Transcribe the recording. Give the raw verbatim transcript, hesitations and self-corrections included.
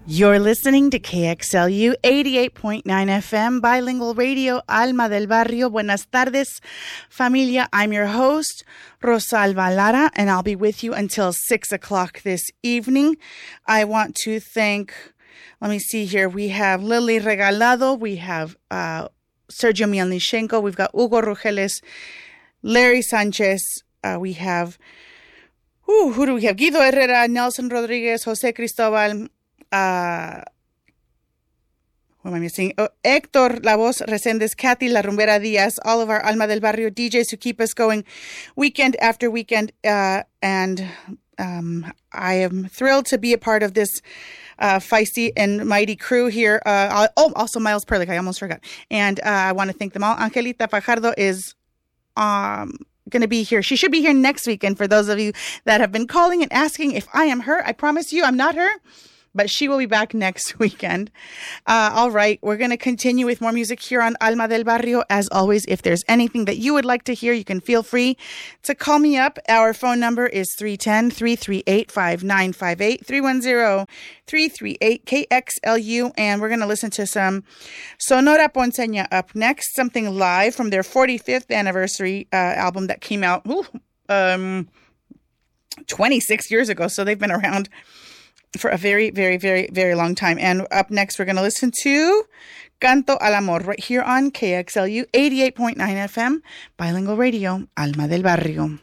You're listening to K X L U eighty-eight point nine F M, bilingual radio, Alma del Barrio. Buenas tardes, familia. I'm your host, Rosalba Lara, and I'll be with you until six o'clock this evening. I want to thank, let me see here, we have Lily Regalado, we have uh, Sergio Mielnichenko, we've got Hugo Rugeles, Larry Sanchez, uh, we have, who, who do we have? Guido Herrera, Nelson Rodriguez, Jose Cristobal, Uh, what am I missing? Oh, Hector La Voz Reséndez, Kathy La Rumbera Diaz, all of our Alma del Barrio D Js who keep us going weekend after weekend. Uh, and um, I am thrilled to be a part of this uh, feisty and mighty crew here. Uh, oh, also Miles Perlick, I almost forgot. And uh, I want to thank them all. Angelita Fajardo is um, going to be here. She should be here next weekend for those of you that have been calling and asking if I am her. I promise you I'm not her. But she will be back next weekend. Uh, all right, we're going to continue with more music here on Alma del Barrio. As always, if there's anything that you would like to hear, you can feel free to call me up. Our phone number is three one zero, three three eight, five nine five eight, three one zero, three three eight, K X L U. And we're going to listen to some Sonora Ponceña up next, something live from their forty-fifth anniversary uh, album that came out ooh, um, twenty-six years ago. So they've been around for a very, very, very, very long time. And up next, we're going to listen to Canto al Amor right here on K X L U eighty-eight point nine F M, bilingual radio, Alma del Barrio.